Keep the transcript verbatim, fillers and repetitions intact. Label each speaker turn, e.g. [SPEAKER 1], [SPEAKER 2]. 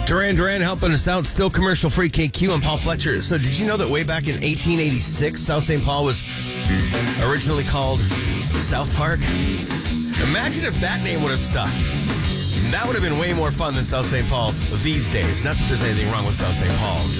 [SPEAKER 1] Duran Duran helping us out. Still commercial-free K Q and Paul Fletcher. So did you know that way back in eighteen eighty-six, South Saint Paul was originally called South Park? Imagine if that name would have stuck. That would have been way more fun than South Saint Paul these days. Not that there's anything wrong with South Saint Paul.